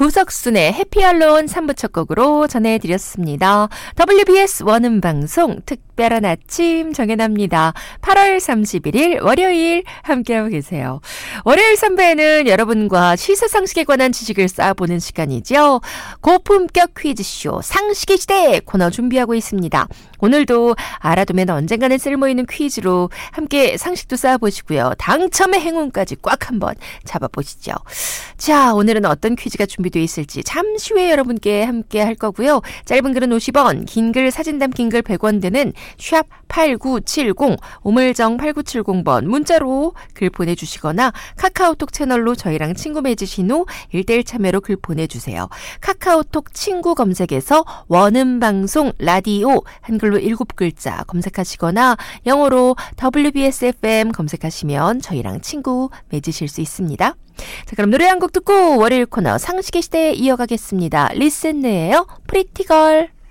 구석순의 해피알론 3부 첫 곡으로 전해드렸습니다. WBS 원음방송 특별한 아침 정연합니다. 8월 31일 월요일 함께하고 계세요. 월요일 3부에는 여러분과 시사상식에 관한 지식을 쌓아보는 시간이죠. 고품격 퀴즈쇼 상식의 시대 코너 준비하고 있습니다. 오늘도 알아두면 언젠가는 쓸모있는 퀴즈로 함께 상식도 쌓아보시고요. 당첨의 행운까지 꽉 한번 잡아보시죠. 자, 오늘은 어떤 퀴즈가 준비되어 있을지 잠시 후에 여러분께 함께 할 거고요. 짧은 글은 50원, 긴 글 사진 담긴 글 100원 드는 샵 8970, 우물정 8970번 문자로 글 보내주시거나 카카오톡 채널로 저희랑 친구 맺으신 후 1대1 참여로 글 보내주세요. 카카오톡 친구 검색에서 원음방송 라디오 한글로 7글자 검색하시거나 영어로 WBS FM 검색하시면 저희랑 친구 맺으실 수 있습니다. 자, 그럼 노래 한 곡 듣고 월요일 코너 상식의 시대에 이어가겠습니다. 리센네예요. 프리티걸.